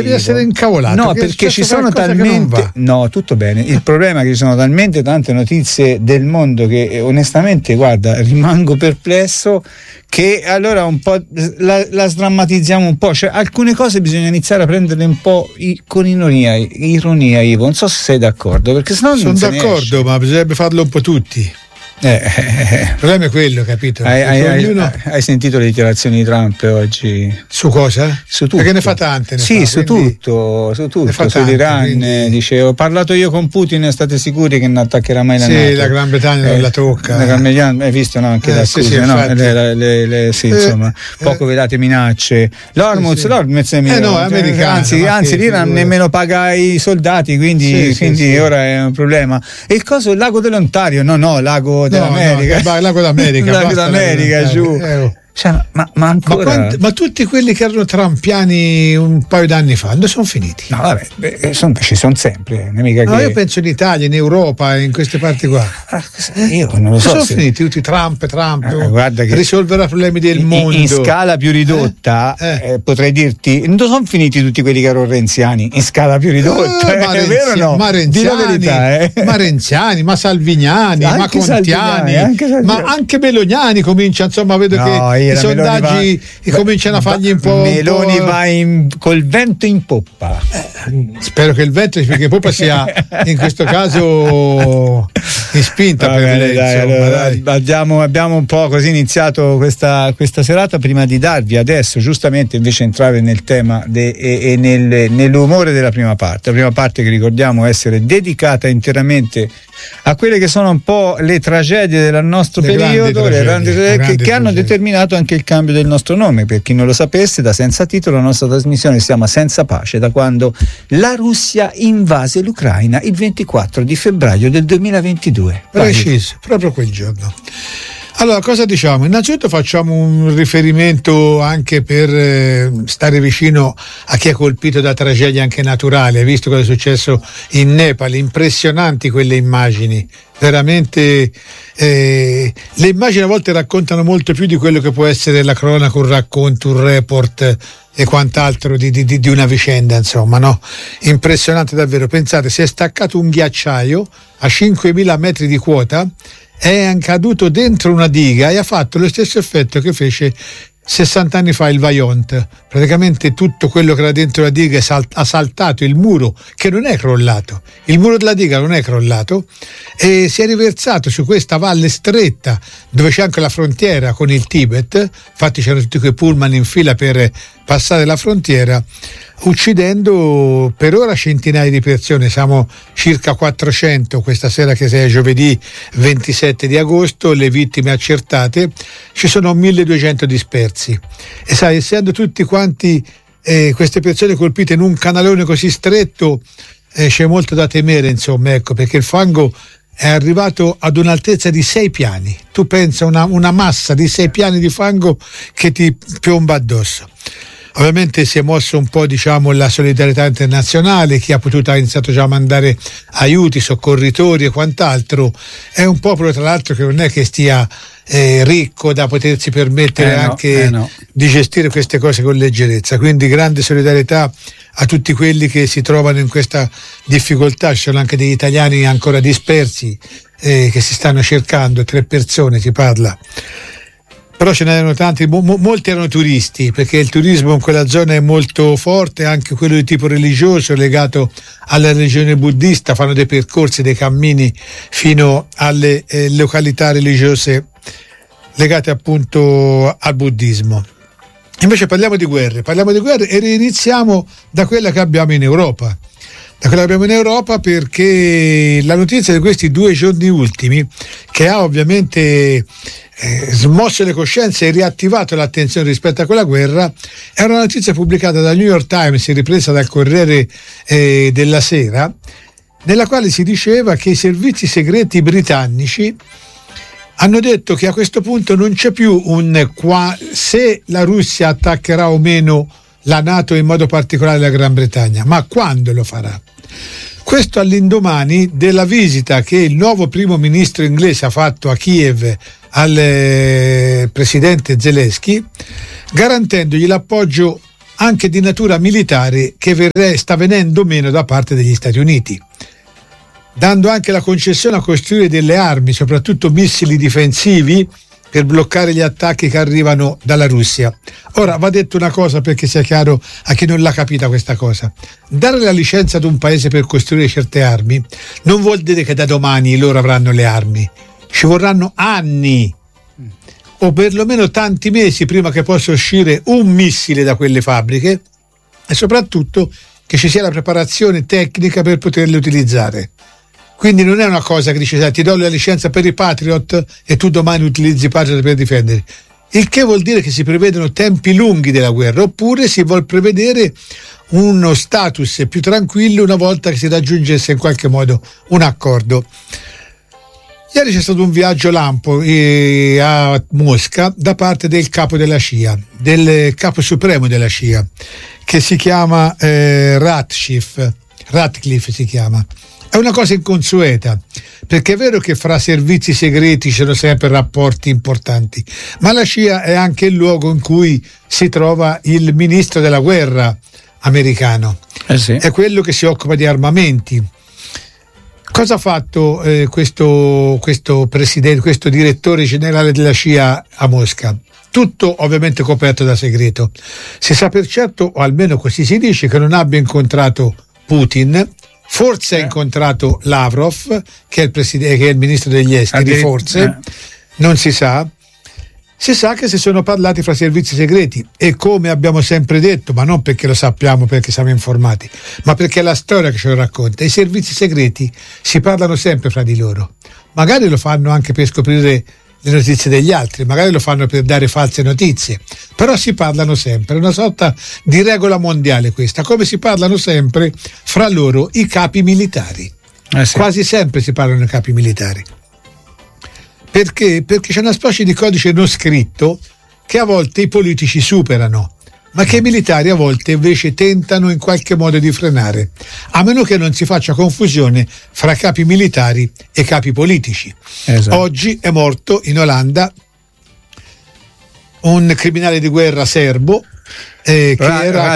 devi essere incavolato. No, perché ci sono talmente. No, tutto bene. Il problema è che ci sono talmente tante notizie del mondo che onestamente, guarda, rimango perplesso. Che allora un po' la sdrammatizziamo un po', cioè alcune cose bisogna iniziare a prenderle un po' con ironia, Ivo, non so se sei d'accordo, perché sennò sono d'accordo, ma bisognerebbe farlo un po' tutti. Il problema è quello, capito? Hai sentito le dichiarazioni di Trump oggi? Su cosa? Su tutto. Perché ne fa tante. Su tutto. Sull'Iran. Quindi... Dice: ho parlato io con Putin, state sicuri che non attaccherà mai la NATO? Sì, la Gran Bretagna non la tocca. La Gran Bretagna, hai visto, no? Anche le accuse, insomma, poco velate minacce. L'Hormuz è americano. Anzi, l'Iran nemmeno paga i soldati, quindi ora è un problema. E il coso, il lago dell'Ontario? No, lago dell'America. Lago d'America. Lago d'America, giù. Cioè, ma ancora. Ma tutti quelli che erano trumpiani un paio d'anni fa, dove sono finiti? No, vabbè, ci sono sempre. Io penso in Italia, in Europa, in queste parti qua. Io non lo so. Sono finiti tutti Trump. Guarda che risolverà problemi del mondo. In scala più ridotta, potrei dirti, non sono finiti tutti quelli che erano renziani. In scala più ridotta, è vero o no? Ma Renziani, ma Salviniani, ma Contiani, ma anche Meloniani comincia, insomma, vedo che i sondaggi cominciano a fargli un po'. Meloni va col vento in poppa. Spero che il vento in poppa sia in questo caso in spinta. Dai. Abbiamo un po' così iniziato questa serata, prima di darvi adesso giustamente invece entrare nel tema e nell'umore della prima parte. La prima parte che ricordiamo essere dedicata interamente a quelle che sono un po' le tragedie del nostro periodo, che hanno determinato anche il cambio del nostro nome. Per chi non lo sapesse, da Senza Titolo la nostra trasmissione si chiama Senza Pace da quando la Russia invase l'Ucraina il 24 di febbraio del 2022. Preciso, proprio quel giorno. Allora, cosa diciamo? Innanzitutto facciamo un riferimento anche per stare vicino a chi è colpito da tragedie anche naturali. Hai visto cosa è successo in Nepal? Impressionanti quelle immagini. Veramente le immagini a volte raccontano molto più di quello che può essere la cronaca, un racconto, un report e quant'altro di una vicenda, insomma, no? Impressionante davvero. Pensate, si è staccato un ghiacciaio a 5.000 metri di quota, è caduto dentro una diga e ha fatto lo stesso effetto che fece 60 anni fa il Vajont. Praticamente tutto quello che era dentro la diga ha saltato il muro, che non è crollato, il muro della diga non è crollato, e si è riversato su questa valle stretta dove c'è anche la frontiera con il Tibet. Infatti c'erano tutti quei pullman in fila per passare la frontiera, uccidendo per ora centinaia di persone. Siamo circa 400 questa sera, che è giovedì 27 di agosto, le vittime accertate, ci sono 1200 dispersi. E sai, essendo tutti quanti queste persone colpite in un canalone così stretto, c'è molto da temere, insomma, ecco, perché il fango è arrivato ad un'altezza di 6 piani. Tu pensa una massa di 6 piani di fango che ti piomba addosso. Ovviamente si è mosso un po', diciamo, la solidarietà internazionale, chi ha potuto ha iniziato già a mandare aiuti, soccorritori e quant'altro. È un popolo, tra l'altro, che non è che stia ricco da potersi permettere di gestire queste cose con leggerezza, quindi grande solidarietà a tutti quelli che si trovano in questa difficoltà. Ci sono anche degli italiani ancora dispersi che si stanno cercando, 3 persone si parla. Però ce n'erano tanti, molti erano turisti, perché il turismo in quella zona è molto forte, anche quello di tipo religioso legato alla religione buddista. Fanno dei percorsi, dei cammini fino alle località religiose legate appunto al buddismo. Invece parliamo di guerre e iniziamo da quella che abbiamo in Europa. Perché la notizia di questi 2 giorni ultimi, che ha ovviamente smosso le coscienze e riattivato l'attenzione rispetto a quella guerra, è una notizia pubblicata dal New York Times e ripresa dal Corriere della Sera, nella quale si diceva che i servizi segreti britannici hanno detto che a questo punto non c'è più se la Russia attaccherà o meno la NATO, in modo particolare la Gran Bretagna, ma quando lo farà. Questo all'indomani della visita che il nuovo primo ministro inglese ha fatto a Kiev al presidente Zelensky, garantendogli l'appoggio anche di natura militare, che sta venendo meno da parte degli Stati Uniti, dando anche la concessione a costruire delle armi, soprattutto missili difensivi, per bloccare gli attacchi che arrivano dalla Russia. Ora va detto una cosa, perché sia chiaro a chi non l'ha capita questa cosa: dare la licenza ad un paese per costruire certe armi non vuol dire che da domani loro avranno le armi. Ci vorranno anni o perlomeno tanti mesi prima che possa uscire un missile da quelle fabbriche, e soprattutto che ci sia la preparazione tecnica per poterle utilizzare. Quindi non è una cosa che dice: ti do la licenza per i Patriot e tu domani utilizzi i Patriot per difendere. Il che vuol dire che si prevedono tempi lunghi della guerra, oppure si vuol prevedere uno status più tranquillo una volta che si raggiungesse in qualche modo un accordo. Ieri c'è stato un viaggio lampo a Mosca da parte del capo della CIA, del capo supremo della CIA, che si chiama Ratcliffe si chiama. È una cosa inconsueta, perché è vero che fra servizi segreti ci sono sempre rapporti importanti, ma la CIA è anche il luogo in cui si trova il ministro della guerra americano. Sì. È quello che si occupa di armamenti. Cosa ha fatto questo presidente, questo direttore generale della CIA a Mosca? Tutto ovviamente coperto da segreto. Si sa per certo, o almeno così si dice, che non abbia incontrato Putin. Forse ha incontrato Lavrov, che è il ministro degli esteri, forse, non si sa. Si sa che si sono parlati fra servizi segreti, e come abbiamo sempre detto, ma non perché lo sappiamo, perché siamo informati, ma perché è la storia che ce lo racconta, i servizi segreti si parlano sempre fra di loro. Magari lo fanno anche per scoprire le notizie degli altri, magari lo fanno per dare false notizie, però si parlano sempre, è una sorta di regola mondiale questa, come si parlano sempre fra loro i capi militari. Sì. Quasi sempre si parlano i capi militari. Perché? Perché c'è una specie di codice non scritto che a volte i politici superano, ma che i militari a volte invece tentano in qualche modo di frenare, a meno che non si faccia confusione fra capi militari e capi politici. Esatto. Oggi è morto in Olanda un criminale di guerra serbo che era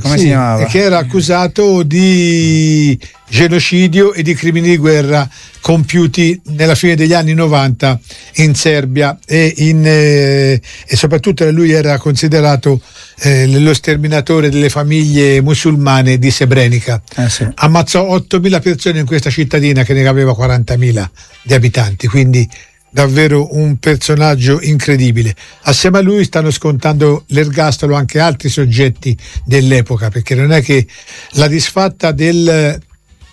accusato di genocidio e di crimini di guerra compiuti nella fine degli anni 90 in Serbia, e soprattutto lui era considerato lo sterminatore delle famiglie musulmane di Srebrenica. Sì. Ammazzò 8.000 persone in questa cittadina che ne aveva 40.000 di abitanti, quindi davvero un personaggio incredibile. Assieme a lui stanno scontando l'ergastolo anche altri soggetti dell'epoca, perché non è che la disfatta del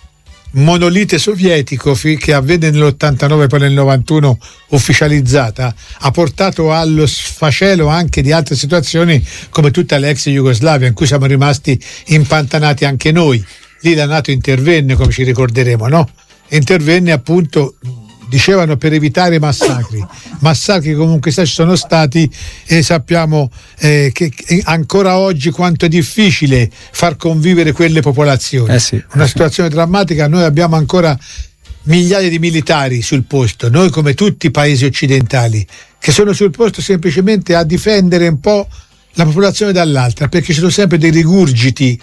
monolite sovietico che avvenne nell'89 e poi nel 91 ufficializzata ha portato allo sfacelo anche di altre situazioni, come tutta l'ex Jugoslavia, in cui siamo rimasti impantanati anche noi. Lì la NATO intervenne, come ci ricorderemo, no? Intervenne appunto, dicevano, per evitare massacri comunque ci sono stati, e sappiamo che ancora oggi quanto è difficile far convivere quelle popolazioni. Una situazione drammatica. Noi abbiamo ancora migliaia di militari sul posto, noi come tutti i paesi occidentali, che sono sul posto semplicemente a difendere un po' la popolazione dall'altra, perché ci sono sempre dei rigurgiti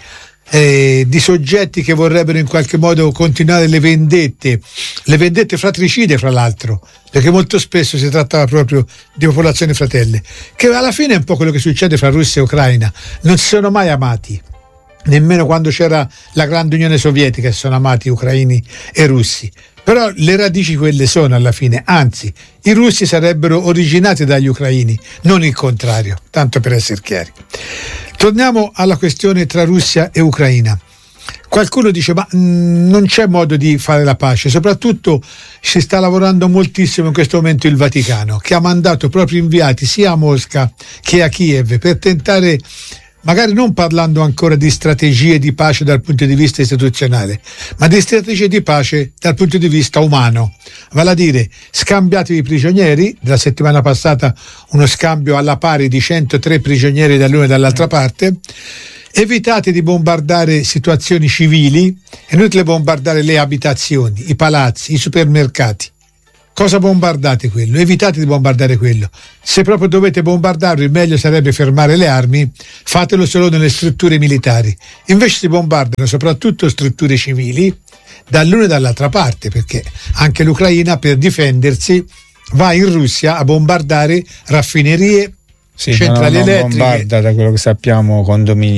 di soggetti che vorrebbero in qualche modo continuare le vendette fratricide, fra l'altro, perché molto spesso si trattava proprio di popolazioni fratelle, che alla fine è un po' quello che succede fra Russia e Ucraina. Non si sono mai amati, nemmeno quando c'era la grande Unione Sovietica si sono amati ucraini e russi, però le radici quelle sono alla fine, anzi i russi sarebbero originati dagli ucraini, non il contrario, tanto per essere chiari. Torniamo alla questione tra Russia e Ucraina. Qualcuno dice ma non c'è modo di fare la pace, soprattutto si sta lavorando moltissimo in questo momento il Vaticano, che ha mandato proprio inviati sia a Mosca che a Kiev per tentare, magari non parlando ancora di strategie di pace dal punto di vista istituzionale, ma di strategie di pace dal punto di vista umano, vale a dire scambiatevi i prigionieri. La settimana passata uno scambio alla pari di 103 prigionieri dall'una e dall'altra parte. Evitate di bombardare situazioni civili, è inutile bombardare le abitazioni, i palazzi, i supermercati. cosa bombardate quello, evitate di bombardare quello. Se proprio dovete bombardarlo, il meglio sarebbe fermare le armi, fatelo solo nelle strutture militari. Invece si bombardano soprattutto strutture civili dall'una e dall'altra parte, perché anche l'Ucraina per difendersi va in Russia a bombardare raffinerie, centrali elettriche. Non bombarda, da quello che sappiamo, condomini.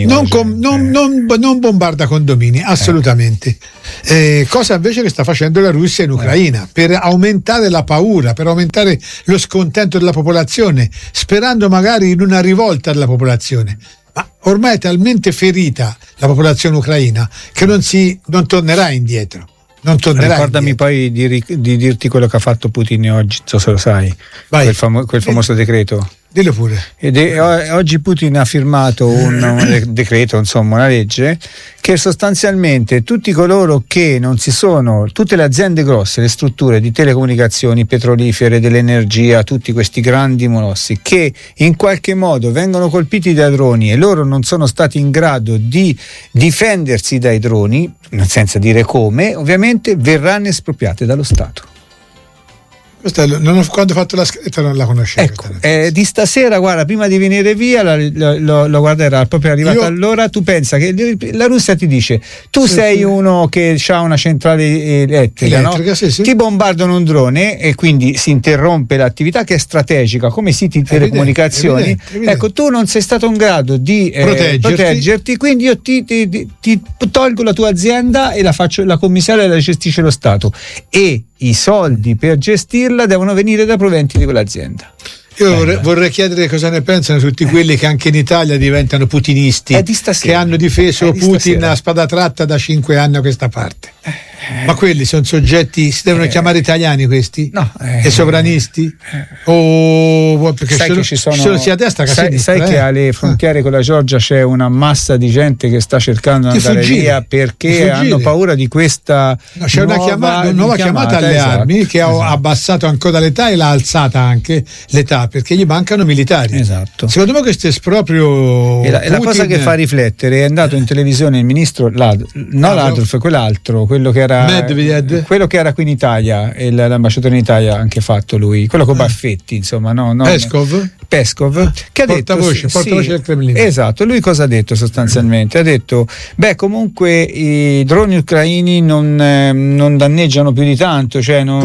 Non bombarda condomini, assolutamente. Cosa invece che sta facendo la Russia in Ucraina per aumentare la paura, per aumentare lo scontento della popolazione, sperando magari in una rivolta della popolazione. Ma ormai è talmente ferita la popolazione ucraina che non tornerà indietro. Ricordami poi di dirti quello che ha fatto Putin oggi, non so se lo sai, quel famoso decreto. Dillo pure. Oggi Putin ha firmato un decreto, insomma una legge, che sostanzialmente tutti coloro che non si sono, tutte le aziende grosse, le strutture di telecomunicazioni, petrolifere, dell'energia, tutti questi grandi molossi che in qualche modo vengono colpiti da droni e loro non sono stati in grado di difendersi dai droni, senza dire come, ovviamente verranno espropriate dallo Stato. Quando ho fatto la scritta non la conoscevo. Ecco, di stasera, guarda, prima di venire via lo guarda, era proprio arrivato allora. Tu pensa che la Russia ti dice tu sei uno che ha una centrale elettrica, no? Sì. Ti bombardano un drone e quindi si interrompe l'attività che è strategica come siti di telecomunicazioni. Evidente. Ecco, tu non sei stato in grado di proteggerti, quindi io ti tolgo la tua azienda e la commissaria la gestisce lo Stato, e i soldi per gestirla devono venire da proventi di quell'azienda. Io vorrei chiedere cosa ne pensano tutti quelli che anche in Italia diventano putinisti, che hanno difeso Putin a spada tratta da 5 anni a questa parte. Ma quelli sono soggetti, si devono chiamare italiani questi? No. E sovranisti? O perché sai che ci sono sia a destra che a sinistra. Sai che alle frontiere con la Georgia c'è una massa di gente che sta cercando di andare via perché hanno paura di questa c'è una nuova chiamata alle armi che ha abbassato ancora l'età e l'ha alzata anche l'età, perché gli mancano militari. Esatto. Secondo me questo è esproprio la cosa che fa riflettere, è andato in televisione il ministro Lavrov, quello che era quello che era qui in Italia, e l'ambasciatore in Italia ha anche fatto lui, quello con Baffetti, insomma, Peskov, che ha portavoce del Cremlino. Esatto, lui cosa ha detto sostanzialmente? Ha detto comunque i droni ucraini non danneggiano più di tanto, cioè non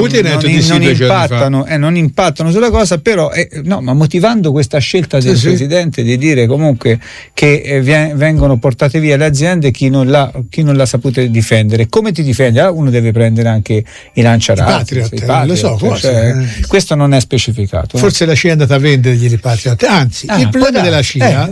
impattano sulla cosa, però ma motivando questa scelta del presidente di dire comunque che vengono portate via le aziende chi non l'ha saputo difendere. Come ti difendi? Uno deve prendere anche i lanciarazzi, i Patriot, lo so, questo non è specificato. Forse la CIA è andata a vendergli i Patriot, anzi il problema della CIA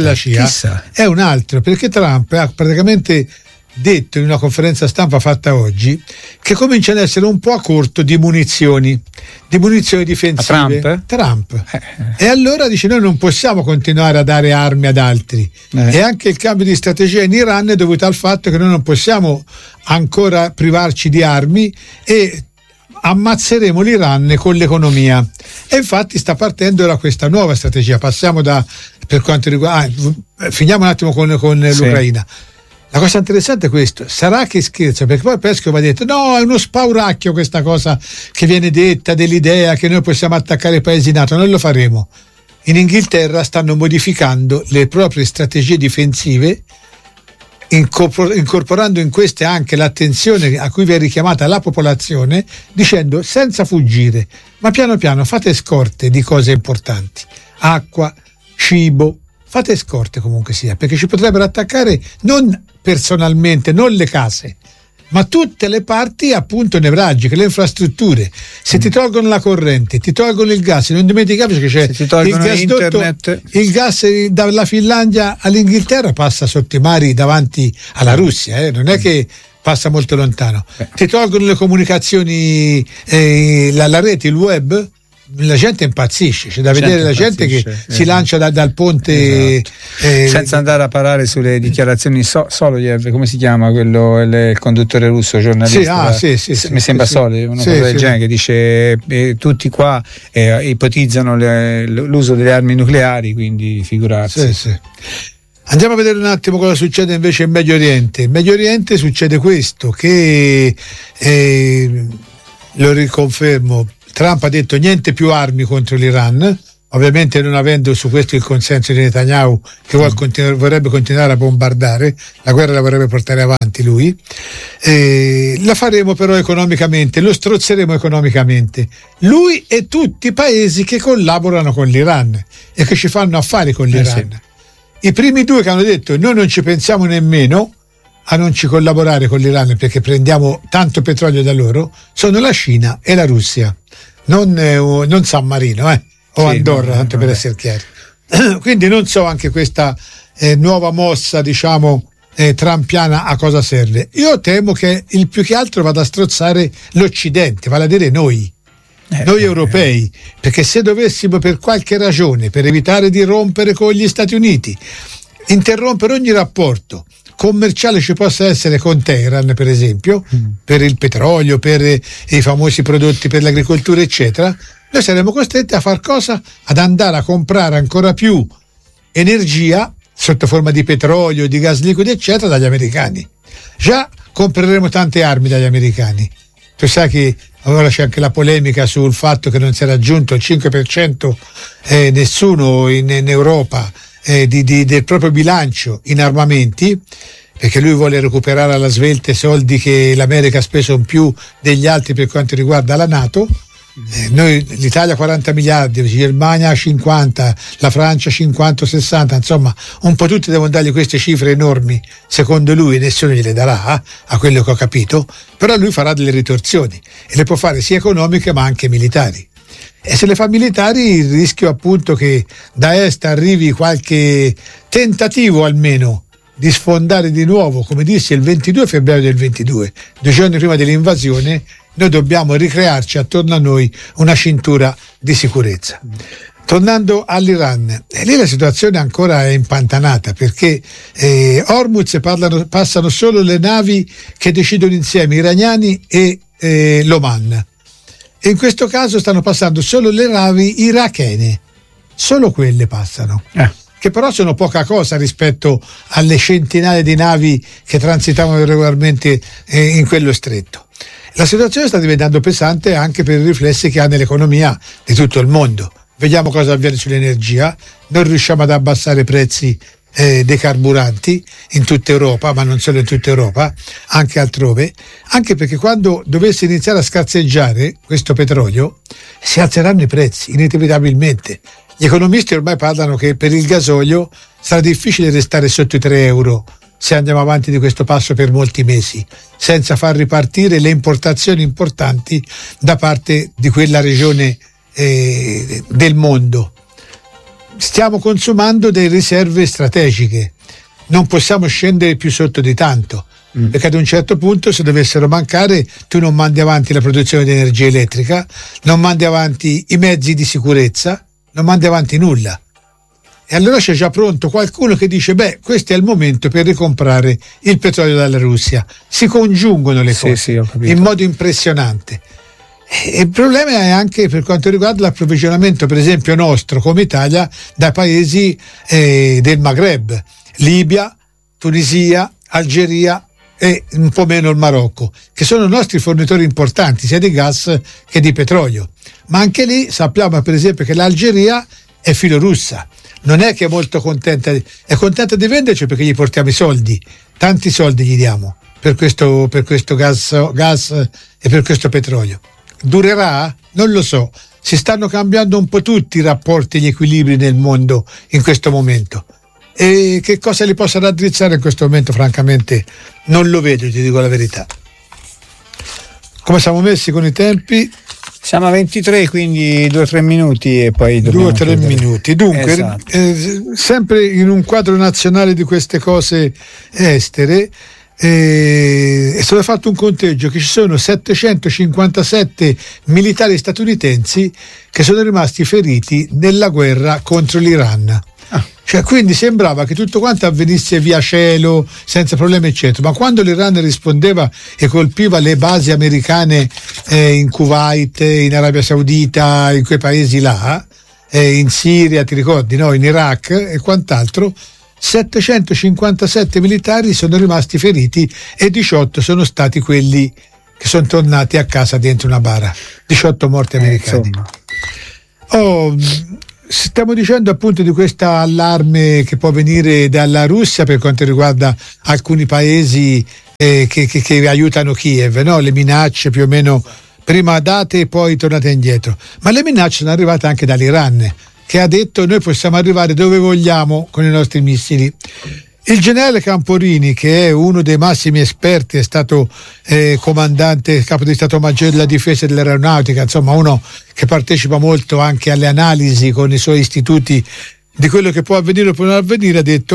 è un altro, perché Trump ha praticamente detto in una conferenza stampa fatta oggi che comincia ad essere un po' a corto di munizioni difensive. Trump. E allora dice: noi non possiamo continuare a dare armi ad altri. E anche il cambio di strategia in Iran è dovuto al fatto che noi non possiamo ancora privarci di armi e ammazzeremo l'Iran con l'economia. E infatti sta partendo da questa nuova strategia. Passiamo per quanto riguarda finiamo un attimo con l'Ucraina. La cosa interessante è questo: sarà che scherza, perché poi Peskov ha detto no, è uno spauracchio questa cosa che viene detta dell'idea che noi possiamo attaccare i paesi NATO. Noi lo faremo. In Inghilterra stanno modificando le proprie strategie difensive, incorporando in queste anche l'attenzione a cui vi è richiamata la popolazione, dicendo senza fuggire, ma piano piano fate scorte di cose importanti: acqua, cibo, fate scorte comunque sia, perché ci potrebbero attaccare non personalmente, non le case, ma tutte le parti appunto nevralgiche, le infrastrutture. Se ti tolgono la corrente, ti tolgono il gas, non dimentichiamoci che c'è il gasdotto, il gas dalla Finlandia all'Inghilterra passa sotto i mari davanti alla Russia, non è che passa molto lontano. Ti tolgono le comunicazioni, la rete, il web. La gente impazzisce, c'è da vedere la gente che si lancia dal ponte, senza andare a parare sulle dichiarazioni Soloyev, come si chiama quello, il conduttore russo, giornalista, mi sembra Soloyev, una cosa del genere, che dice tutti qua ipotizzano l'uso delle armi nucleari, quindi figurarsi. Andiamo a vedere un attimo cosa succede invece in Medio Oriente. In Medio Oriente succede questo, che lo riconfermo, Trump ha detto niente più armi contro l'Iran, ovviamente non avendo su questo il consenso di Netanyahu, che vorrebbe continuare a bombardare, la guerra la vorrebbe portare avanti lui. La faremo però economicamente, lo strozzeremo economicamente, lui e tutti i paesi che collaborano con l'Iran e che ci fanno affari con l'Iran. Sì. I primi due che hanno detto noi non ci pensiamo nemmeno a non ci collaborare con l'Iran perché prendiamo tanto petrolio da loro, sono la Cina e la Russia, non San Marino, o Andorra, tanto per essere chiari. Quindi non so anche questa nuova mossa, diciamo, trumpiana a cosa serve. Io temo che il più che altro vada a strozzare l'Occidente, vale a dire noi europei, perché se dovessimo per qualche ragione, per evitare di rompere con gli Stati Uniti, interrompere ogni rapporto commerciale ci possa essere con Teheran, per esempio, per il petrolio, per i famosi prodotti per l'agricoltura, eccetera, noi saremmo costretti a far cosa? Ad andare a comprare ancora più energia sotto forma di petrolio, di gas liquido, eccetera, dagli americani. Già compreremo tante armi dagli americani. Tu sai che ora c'è anche la polemica sul fatto che non si è raggiunto il 5% nessuno in Europa del proprio bilancio in armamenti, perché lui vuole recuperare alla svelta i soldi che l'America ha speso in più degli altri per quanto riguarda la NATO. Noi, l'Italia 40 miliardi, la Germania 50, la Francia 50 o 60, insomma un po' tutti devono dargli queste cifre enormi, secondo lui nessuno gliele darà, a quello che ho capito, però lui farà delle ritorsioni e le può fare sia economiche ma anche militari. E se le fa militari il rischio appunto che da est arrivi qualche tentativo almeno di sfondare di nuovo, come disse il 22 febbraio del 22, 2 giorni prima dell'invasione, noi dobbiamo ricrearci attorno a noi una cintura di sicurezza. Tornando all'Iran, lì la situazione ancora è impantanata perché Hormuz passano solo le navi che decidono insieme, iraniani e l'Oman. E in questo caso stanno passando solo le navi irachene, solo quelle passano. Che però sono poca cosa rispetto alle centinaia di navi che transitavano regolarmente in quello stretto. La situazione sta diventando pesante anche per i riflessi che ha nell'economia di tutto il mondo. Vediamo cosa avviene sull'energia, non riusciamo ad abbassare i prezzi dei carburanti in tutta Europa, ma non solo in tutta Europa, anche altrove, anche perché quando dovesse iniziare a scarseggiare questo petrolio si alzeranno i prezzi inevitabilmente. Gli economisti ormai parlano che per il gasolio sarà difficile restare sotto i 3 euro se andiamo avanti di questo passo per molti mesi, senza far ripartire le importazioni importanti da parte di quella regione del mondo. Stiamo consumando delle riserve strategiche, non possiamo scendere più sotto di tanto, perché ad un certo punto se dovessero mancare tu non mandi avanti la produzione di energia elettrica, non mandi avanti i mezzi di sicurezza, non mandi avanti nulla. E allora c'è già pronto qualcuno che dice questo è il momento per ricomprare il petrolio dalla Russia. Si congiungono le cose in modo impressionante. E il problema è anche per quanto riguarda l'approvvigionamento, per esempio nostro come Italia, da paesi del Maghreb, Libia, Tunisia, Algeria e un po' meno il Marocco, che sono nostri fornitori importanti sia di gas che di petrolio. Ma anche lì sappiamo per esempio che l'Algeria è filorussa, non è che è molto contenta, è contenta di venderci perché gli portiamo i soldi, tanti soldi gli diamo per questo gas e per questo petrolio. Durerà? Non lo so, si stanno cambiando un po' tutti i rapporti e gli equilibri nel mondo in questo momento. E che cosa li possa raddrizzare in questo momento francamente non lo vedo, ti dico la verità. Come siamo messi con i tempi? Siamo a 23, quindi 2-3 minuti e poi 2-3 minuti. Dunque, esatto. Sempre in un quadro nazionale di queste cose estere, è stato fatto un conteggio che ci sono 757 militari statunitensi che sono rimasti feriti nella guerra contro l'Iran. Cioè, quindi sembrava che tutto quanto avvenisse via cielo, senza problemi eccetera, ma quando l'Iran rispondeva e colpiva le basi americane in Kuwait, in Arabia Saudita, in quei paesi là, in Siria, ti ricordi, no? In Iraq e quant'altro, 757 militari sono rimasti feriti e 18 sono stati quelli che sono tornati a casa dentro una bara. 18 morti americani. Stiamo dicendo appunto di questo allarme che può venire dalla Russia per quanto riguarda alcuni paesi che aiutano Kiev, no? Le minacce più o meno prima date e poi tornate indietro, ma le minacce sono arrivate anche dall'Iran, che ha detto noi possiamo arrivare dove vogliamo con i nostri missili. Il generale Camporini, che è uno dei massimi esperti, è stato comandante, capo di Stato Maggiore della Difesa e dell'Aeronautica, insomma uno che partecipa molto anche alle analisi con i suoi istituti di quello che può avvenire o può non avvenire, ha detto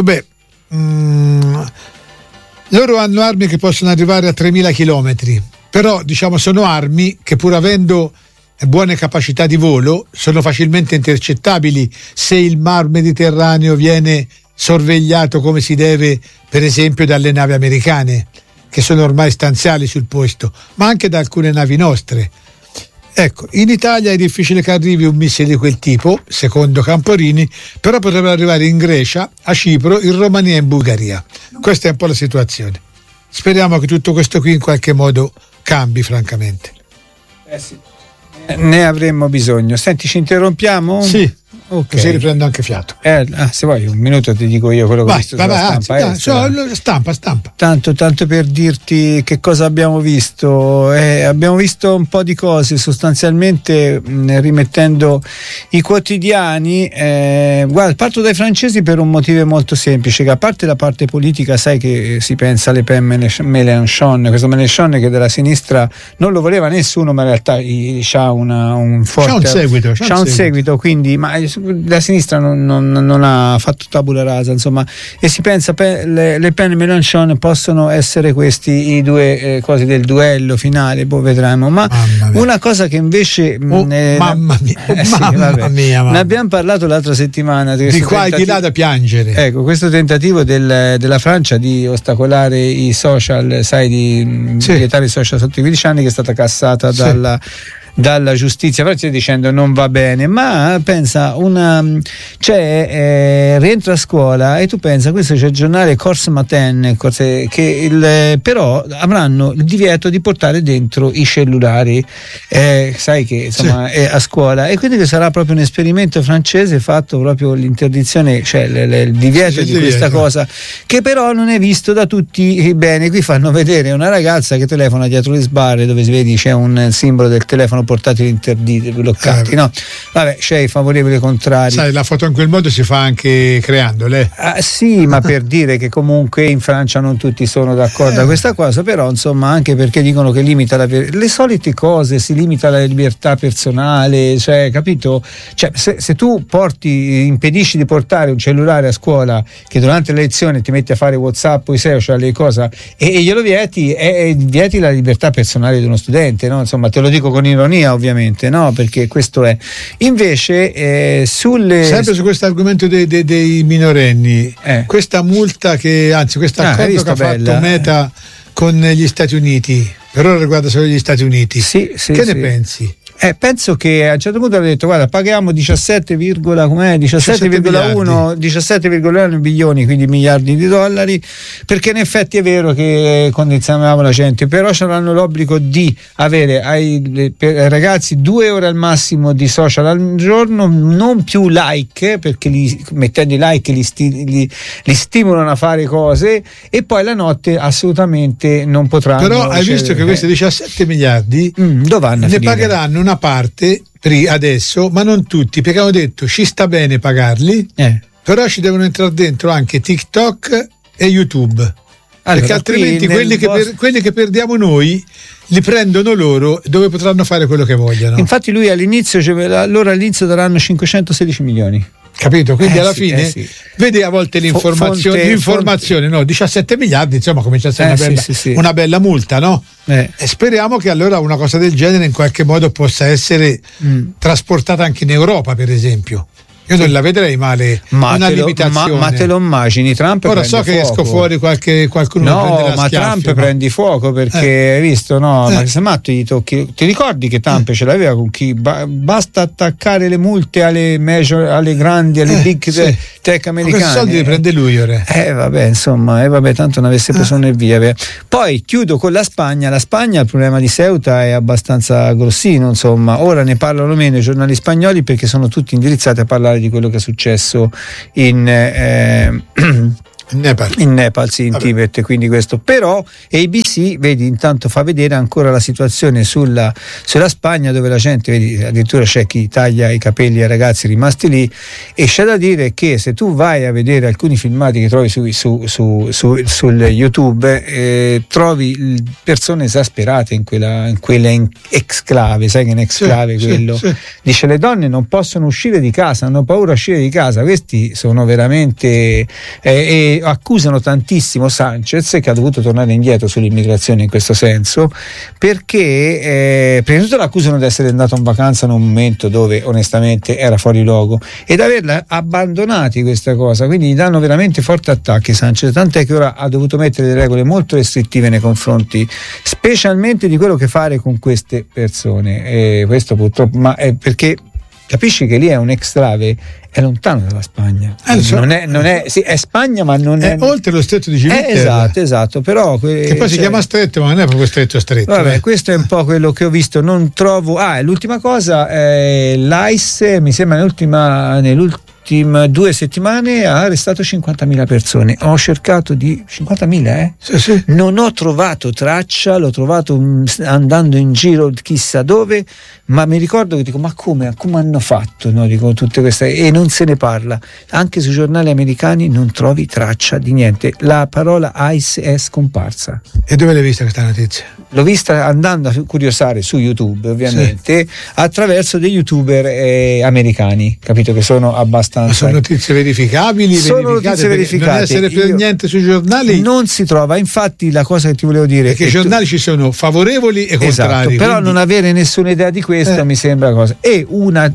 loro hanno armi che possono arrivare a 3.000 chilometri, però diciamo sono armi che pur avendo buone capacità di volo sono facilmente intercettabili se il Mar Mediterraneo viene sorvegliato come si deve, per esempio dalle navi americane che sono ormai stanziali sul posto, ma anche da alcune navi nostre. Ecco, in Italia è difficile che arrivi un missile di quel tipo, secondo Camporini, però potrebbe arrivare in Grecia, a Cipro, in Romania e in Bulgaria. Questa è un po' la situazione. Speriamo che tutto questo qui in qualche modo cambi, francamente. Sì. Ne avremmo bisogno. Senti, ci interrompiamo? Sì. Okay. Così riprendo anche fiato. Se vuoi un minuto ti dico io quello che ho visto sulla stampa. Stampa. Tanto per dirti che cosa abbiamo visto. Abbiamo visto un po' di cose, sostanzialmente rimettendo i quotidiani. Guarda, parto dai francesi per un motivo molto semplice, che a parte la parte politica, sai che si pensa a Le Pen Mélenchon, questo Mélenchon che della sinistra non lo voleva nessuno, ma in realtà c'ha un seguito, quindi ma la sinistra non ha fatto tabula rasa, insomma, e si pensa Le Pen e Mélenchon possono essere questi i due cose del duello finale, poi vedremo. Ma una cosa che invece mamma mia, ne abbiamo parlato l'altra settimana di qua e di là da piangere. Ecco, questo tentativo della Francia di ostacolare i social, sai, di vietare i social sotto i 15 anni, che è stata cassata dalla giustizia francese dicendo non va bene, ma pensa rientra a scuola e tu pensa, questo c'è il giornale Corse Matin che però avranno il divieto di portare dentro i cellulari, sai che insomma è a scuola, e quindi sarà proprio un esperimento francese fatto proprio l'interdizione, cioè il divieto di questa cosa, che però non è visto da tutti bene. Qui fanno vedere una ragazza che telefona dietro le sbarre dove si vede c'è un simbolo del telefono portati interditi, bloccati, no? Vabbè, c'è i favorevoli e contrari. Sai, la foto in quel modo si fa anche creandole. Sì, ma per dire che comunque in Francia non tutti sono d'accordo a questa cosa, però insomma anche perché dicono che limita le solite cose, si limita la libertà personale, cioè, capito? Cioè, se tu impedisci di portare un cellulare a scuola, che durante le lezioni ti metti a fare WhatsApp o i social, le cose, e glielo vieti la libertà personale di uno studente, no? Insomma, te lo dico con ironia, ovviamente, no? Perché questo è. Invece sempre su questo argomento dei minorenni, questa multa questo accordo che ha fatto Meta con gli Stati Uniti, per ora riguarda solo gli Stati Uniti. Che ne pensi? Penso che a un certo punto hanno detto guarda, paghiamo 17,1 bilioni, quindi miliardi di dollari, perché in effetti è vero che condizionavamo la gente, però c'erano l'obbligo di avere ai ragazzi 2 ore al massimo di social al giorno, non più like, perché mettendo i like li stimolano a fare cose, e poi la notte assolutamente non potranno. Però hai visto che questi 17 miliardi ne pagheranno una parte adesso, ma non tutti, perché hanno detto ci sta bene pagarli, però ci devono entrare dentro anche TikTok e YouTube, perché altrimenti quelli che perdiamo noi li prendono loro, dove potranno fare quello che vogliono. Infatti lui all'inizio daranno 516 milioni. Capito? Quindi alla fine vedi a volte l'informazione, no? 17 miliardi, insomma, comincia a essere una bella multa, no? E speriamo che allora una cosa del genere in qualche modo possa essere trasportata anche in Europa, per esempio. Io non la vedrei male, una limitazione. Ma te lo immagini? Trump ora so che esco fuori qualcuno no, prende la ma schiaffio, Trump prendi fuoco perché hai visto, no? Ma se matto gli tocchi. Ti ricordi che Trump ce l'aveva con chi basta attaccare le multe alle major, alle grandi, alle big tech americane. Ma questi soldi li prende lui ora. Vabbè, insomma, tanto non avesse preso né via. Poi chiudo con la Spagna. La Spagna, il problema di Ceuta è abbastanza grossino, insomma. Ora ne parlano meno i giornali spagnoli perché sono tutti indirizzati a parlare di quello che è successo in Nepal, sì, in Tibet, quindi questo. Però ABC, vedi, intanto fa vedere ancora la situazione sulla Spagna, dove la gente, vedi, addirittura c'è chi taglia i capelli ai ragazzi rimasti lì, e c'è da dire che se tu vai a vedere alcuni filmati che trovi sul YouTube, trovi persone esasperate in quella exclave, sai che è un exclave quello? Sì. Dice le donne non possono uscire di casa, hanno paura di uscire di casa. Questi sono veramente accusano tantissimo Sanchez, che ha dovuto tornare indietro sull'immigrazione in questo senso, perché prima di tutto l'accusano di essere andato in vacanza in un momento dove onestamente era fuori luogo ed averla abbandonati questa cosa, quindi gli danno veramente forti attacchi Sanchez, tant'è che ora ha dovuto mettere delle regole molto restrittive nei confronti specialmente di quello che fare con queste persone, e questo purtroppo, ma è perché capisci che lì è un exclave, è lontano dalla Spagna, sì, è Spagna ma non è oltre lo stretto di Gibraltar, esatto, però che poi si chiama stretto ma non è proprio stretto. Vabbè, questo è un po' quello che ho visto. Non trovo l'ultima cosa, l'ICE mi sembra nell'ultima 2 settimane ha arrestato 50.000 persone. Ho cercato di 50.000 Sì. Non ho trovato traccia, l'ho trovato andando in giro chissà dove, ma mi ricordo che dico ma come hanno fatto, no? Dico tutte queste, e non se ne parla anche sui giornali americani, non trovi traccia di niente, la parola ICE è scomparsa. E dove l'hai vista questa notizia? L'ho vista andando a curiosare su YouTube, ovviamente, attraverso dei youtuber americani, capito, che sono abbastanza. Ma sono notizie verificabili? Sono notizie verificate. Non essere per niente sui giornali? Non si trova, infatti la cosa che ti volevo dire è che i giornali ci sono favorevoli e contrari. Però non avere nessuna idea di questo mi sembra cosa. E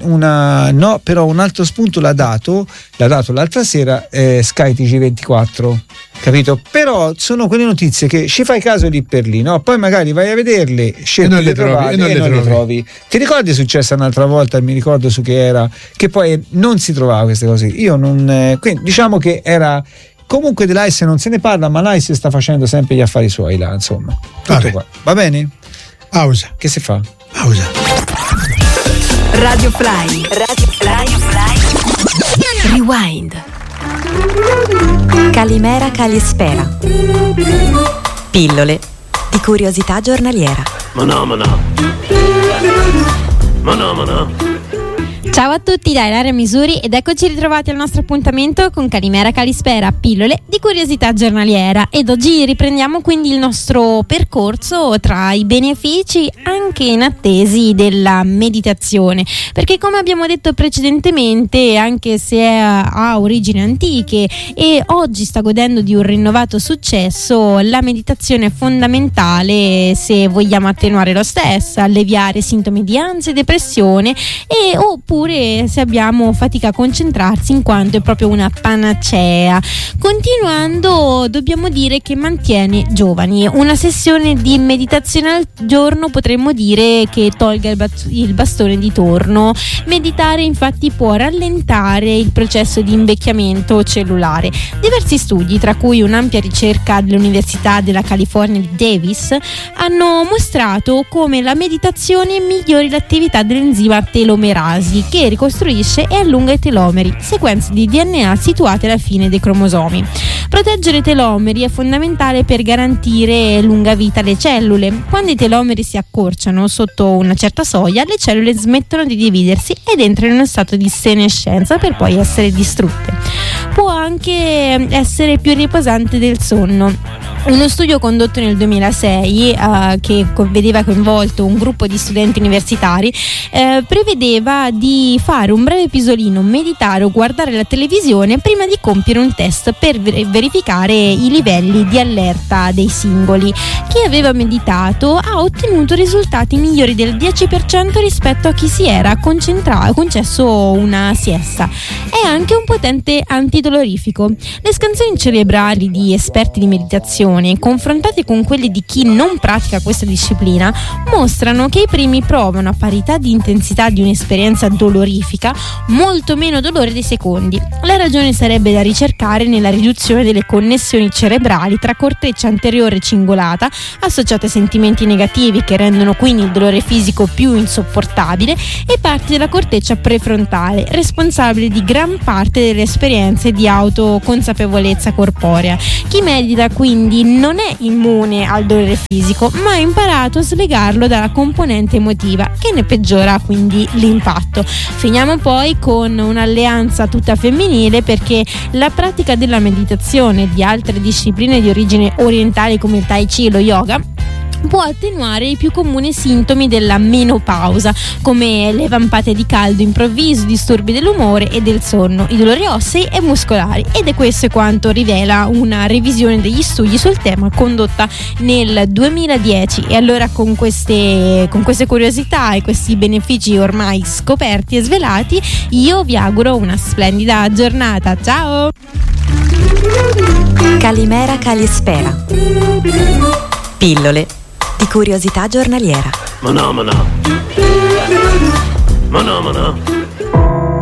però un altro spunto l'ha dato l'altra sera Sky TG24, capito? Però sono quelle notizie che ci fai caso lì per lì, no? Poi magari vai a vederle, e non le trovi. Ti ricordi è successa un'altra volta, mi ricordo su che era, che poi non si trovava queste cose. Io non quindi diciamo che era comunque dell'AIS non se ne parla, ma l'AIS sta facendo sempre gli affari suoi là, insomma. Tutto qua. Va bene? Pausa. Che si fa? Pausa. Radio Fly. Rewind. Calimera Calispera. Pillole di curiosità giornaliera. Ciao a tutti da Ilaria Misuri ed eccoci ritrovati al nostro appuntamento con Calimera Calispera, pillole di curiosità giornaliera, ed oggi riprendiamo quindi il nostro percorso tra i benefici anche inattesi della meditazione, perché come abbiamo detto precedentemente, anche se ha origini antiche e oggi sta godendo di un rinnovato successo, la meditazione è fondamentale se vogliamo attenuare lo stress, alleviare sintomi di ansia e depressione, e oppure se abbiamo fatica a concentrarsi, in quanto è proprio una panacea. Continuando, dobbiamo dire che mantiene giovani. Una sessione di meditazione al giorno potremmo dire che tolga il bastone di torno. Meditare infatti può rallentare il processo di invecchiamento cellulare. Diversi studi, tra cui un'ampia ricerca dell'Università della California di Davis, hanno mostrato come la meditazione migliori l'attività dell'enzima telomerasi, che ricostruisce e allunga i telomeri, sequenze di DNA situate alla fine dei cromosomi. Proteggere i telomeri è fondamentale per garantire lunga vita alle cellule. Quando i telomeri si accorciano sotto una certa soglia, le cellule smettono di dividersi ed entrano in uno stato di senescenza per poi essere distrutte. Può anche essere più riposante del sonno. Uno studio condotto nel 2006 che vedeva coinvolto un gruppo di studenti universitari prevedeva di di fare un breve pisolino, meditare o guardare la televisione prima di compiere un test per verificare i livelli di allerta dei singoli. Chi aveva meditato ha ottenuto risultati migliori del 10% rispetto a chi si era concesso una siesta. È anche un potente antidolorifico. Le scansioni cerebrali di esperti di meditazione, confrontate con quelle di chi non pratica questa disciplina, mostrano che i primi provano, a parità di intensità di un'esperienza dolorifica, molto meno dolore dei secondi. La ragione sarebbe da ricercare nella riduzione delle connessioni cerebrali tra corteccia anteriore cingolata, associate a sentimenti negativi che rendono quindi il dolore fisico più insopportabile, e parti della corteccia prefrontale, responsabile di gran parte delle esperienze di autoconsapevolezza corporea. Chi medita quindi non è immune al dolore fisico, ma ha imparato a slegarlo dalla componente emotiva, che ne peggiora quindi l'impatto. Finiamo poi con un'alleanza tutta femminile, perché la pratica della meditazione e di altre discipline di origine orientale come il Tai Chi e lo yoga può attenuare i più comuni sintomi della menopausa, come le vampate di caldo improvviso, disturbi dell'umore e del sonno, i dolori ossei e muscolari. Ed è questo quanto rivela una revisione degli studi sul tema condotta nel 2010. E allora con queste curiosità e questi benefici ormai scoperti e svelati, io vi auguro una splendida giornata. Ciao! Calimera Calispera. Pillole di curiosità giornaliera. Ma no.